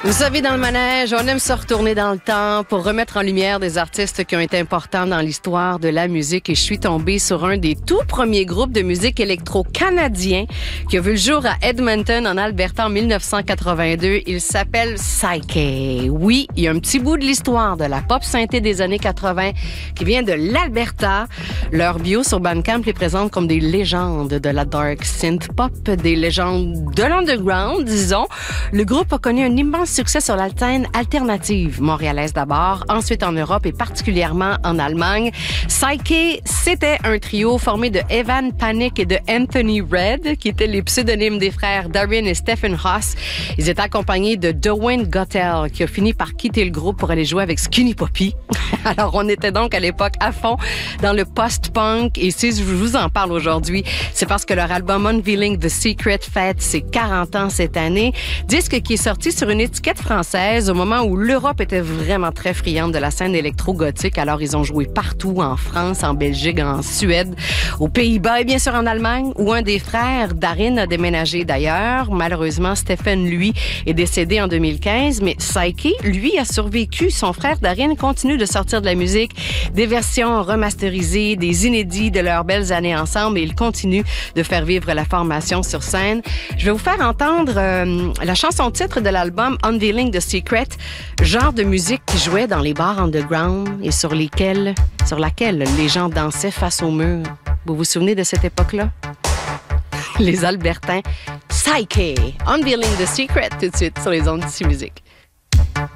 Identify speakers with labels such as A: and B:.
A: Vous savez, dans le manège, on aime se retourner dans le temps pour remettre en lumière des artistes qui ont été importants dans l'histoire de la musique. Et je suis tombée sur un des tout premiers groupes de musique électro-canadien qui a vu le jour à Edmonton, en Alberta, en 1982. Il s'appelle Psyche. Oui, il y a un petit bout de l'histoire de la pop synthé des années 80 qui vient de l'Alberta. Leur bio sur Bandcamp les présente comme des légendes de la dark synth pop, des légendes de l'underground, disons. Le groupe a connu un immense succès sur la scène alternative montréalaise d'abord, ensuite en Europe et particulièrement en Allemagne. Psyche, c'était un trio formé de Evan Panic et de Anthony Red, qui étaient les pseudonymes des frères Darren et Stephen Haas. Ils étaient accompagnés de Dwayne Gottel, qui a fini par quitter le groupe pour aller jouer avec Skinny Puppy. Alors, on était donc à l'époque à fond dans le post-punk, et si je vous en parle aujourd'hui, c'est parce que leur album Unveiling the Secret fête ses 40 ans cette année. Disque qui est sorti sur une étiquette française au moment où l'Europe était vraiment très friande de la scène électro-gothique. Alors, ils ont joué partout, en France, en Belgique, en Suède, aux Pays-Bas et bien sûr en Allemagne, où un des frères, Darin, a déménagé d'ailleurs. Malheureusement, Stephen, lui, est décédé en 2015, mais Psyche, lui, a survécu. Son frère, Darin, continue de sortir de la musique, des versions remasterisées, des inédits de leurs belles années ensemble, et il continue de faire vivre la formation sur scène. Je vais vous faire entendre la chanson-titre de l'album Unveiling the Secret, genre de musique qui jouait dans les bars underground et sur laquelle les gens dansaient face au mur. Vous vous souvenez de cette époque-là? Les Albertains. Psyche, Unveiling the Secret, tout de suite sur les ondes d'ici musique.